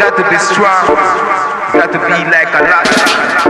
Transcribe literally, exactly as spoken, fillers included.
got to be strong. You got to be like a lot.